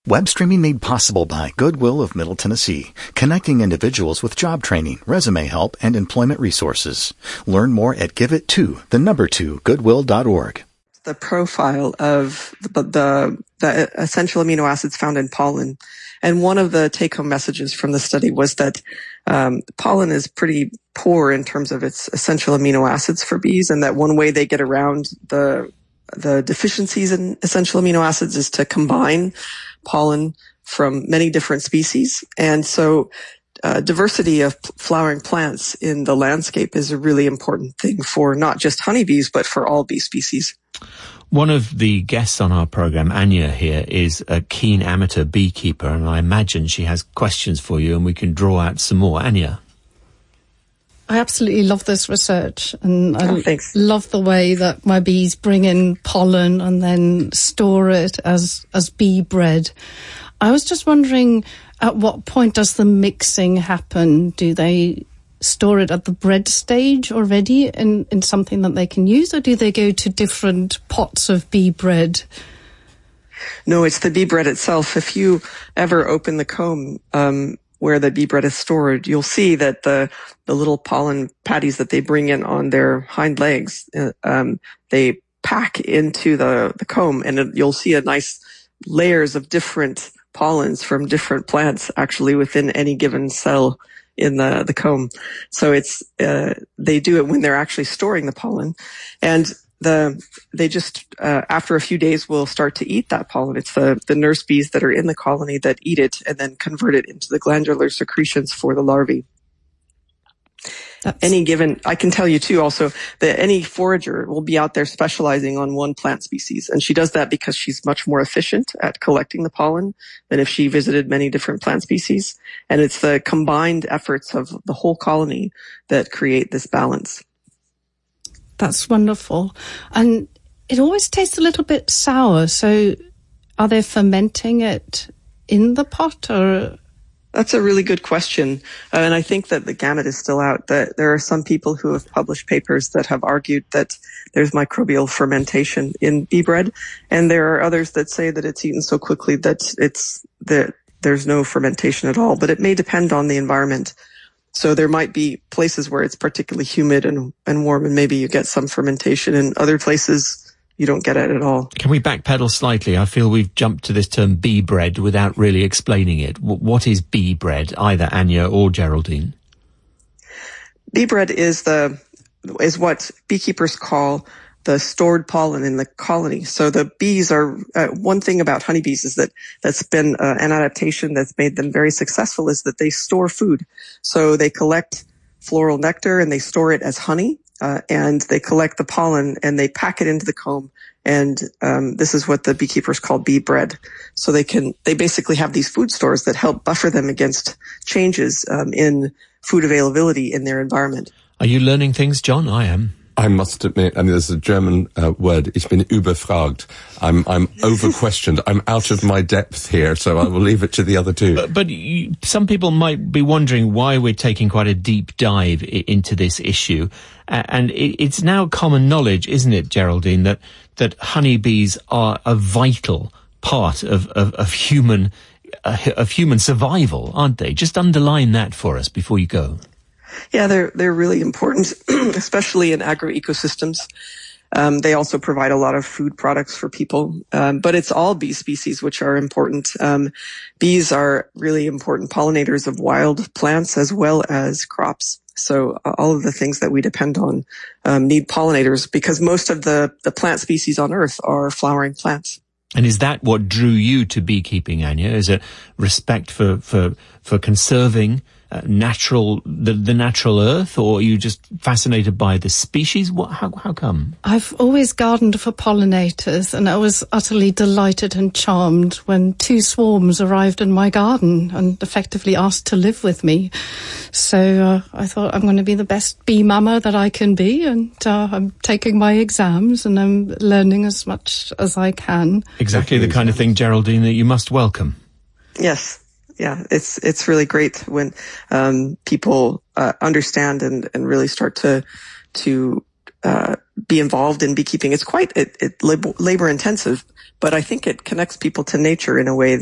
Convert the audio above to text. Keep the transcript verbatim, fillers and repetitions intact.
Web streaming made possible by Goodwill of Middle Tennessee, connecting individuals with job training, resume help, and employment resources. Learn more at give it to the number two goodwill dot org. The profile of the, the, the essential amino acids found in pollen. And one of the take-home messages from the study was that um, pollen is pretty poor in terms of its essential amino acids for bees, and that one way they get around the the deficiencies in essential amino acids is to combine pollen from many different species. And so uh, diversity of p- flowering plants in the landscape is a really important thing for not just honeybees, but for all bee species. One of the guests on our program, Anya here, is a keen amateur beekeeper, and I imagine she has questions for you, and we can draw out some more. Anya? I absolutely love this research, and I oh, thanks. love the way that my bees bring in pollen and then store it as, as bee bread. I was just wondering, at what point does the mixing happen? Do they store it at the bread stage already in, in something that they can use, or do they go to different pots of bee bread? No, it's the bee bread itself. If you ever open the comb, um, where the bee bread is stored, you'll see that the the little pollen patties that they bring in on their hind legs, uh, um, they pack into the, the comb, and it, you'll see a nice layers of different pollens from different plants actually within any given cell in the, the comb. So it's, uh, they do it when they're actually storing the pollen. And the, they just, uh, after a few days will start to eat that pollen. It's the, the nurse bees that are in the colony that eat it and then convert it into the glandular secretions for the larvae. That's... Any given, I can tell you too also that any forager will be out there specializing on one plant species. And she does that because she's much more efficient at collecting the pollen than if she visited many different plant species. And it's the combined efforts of the whole colony that create this balance. That's wonderful. And it always tastes a little bit sour. So are they fermenting it in the pot, or? That's a really good question. Uh, and I think that the gamut is still out. That there are some people who have published papers that have argued that there's microbial fermentation in bee bread. And there are others that say that it's eaten so quickly that it's, that there's no fermentation at all. But it may depend on the environment. So there might be places where it's particularly humid and, and warm, and maybe you get some fermentation, and other places you don't get it at all. Can we backpedal slightly? I feel we've jumped to this term bee bread without really explaining it. What is bee bread, either Anya or Geraldine? Bee bread is the is what beekeepers call the stored pollen in the colony. So the bees are, uh, one thing about honeybees is that that's been uh, an adaptation that's made them very successful is that they store food. So they collect floral nectar and they store it as honey, uh, and they collect the pollen and they pack it into the comb. And um, this is what the beekeepers call bee bread. So they can, they basically have these food stores that help buffer them against changes um, in food availability in their environment. Are you learning things, John? I am. I must admit, I mean, there's a German uh, word, ich bin überfragt. I'm, I'm over-questioned. I'm out of my depth here, so I will leave it to the other two. But, but you, some people might be wondering why we're taking quite a deep dive I- into this issue. Uh, and it, it's now common knowledge, isn't it, Geraldine, that, that honeybees are a vital part of, of, of human, uh, of human survival, aren't they? Just underline that for us before you go. Yeah, they're they're really important, especially in agroecosystems. Um, they also provide a lot of food products for people, um, but it's all bee species which are important. Um, bees are really important pollinators of wild plants as well as crops. So uh, all of the things that we depend on um, need pollinators, because most of the, the plant species on Earth are flowering plants. And is that what drew you to beekeeping, Anya? Is it respect for for for conserving uh, natural the the natural earth, or are you just fascinated by the species? What? How how come? I've always gardened for pollinators, and I was utterly delighted and charmed when two swarms arrived in my garden and effectively asked to live with me. So uh, I thought, I'm going to be the best bee mama that I can be, and uh, I'm taking my exams and I'm learning as much as I can. Exactly the kind of thing, Geraldine, that you must welcome. Yes. Yeah, it's it's really great when um, people uh, understand and, and really start to to uh, be involved in beekeeping. It's quite it, it labor, labor intensive, but I think it connects people to nature in a way